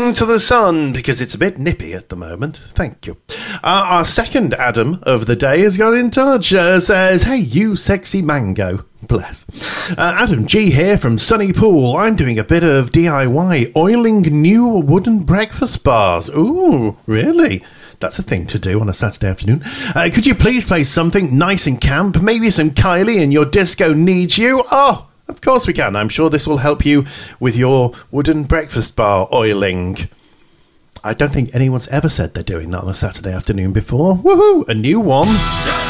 Adam to the sun, because it's a bit nippy at the moment. Thank you. Our second Adam of the day has got in touch. Says, hey, you sexy mango. Bless. Adam G here from Sunny Pool. I'm doing a bit of DIY, oiling new wooden breakfast bars. Ooh, really? That's a thing to do on a Saturday afternoon. Could you please play something nice and camp? Maybe some Kylie and Your Disco Needs You? Oh, of course we can. I'm sure this will help you with your wooden breakfast bar oiling. I don't think anyone's ever said they're doing that on a Saturday afternoon before. Woohoo! A new one.